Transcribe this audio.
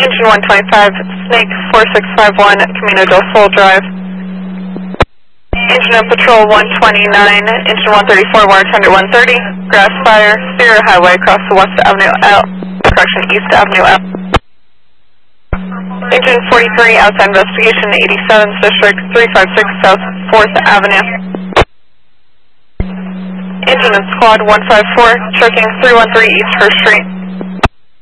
Engine 125, Snake 4651, Camino del Sol Drive. Engine of Patrol 129, Engine 134, Water Tender 130, Grass Fire, Sierra Highway across the West Avenue L, East Avenue L. Engine 43, outside investigation, 87th District, 356 South 4th Avenue. Engine of Squad 154, checking 313 East 1st Street.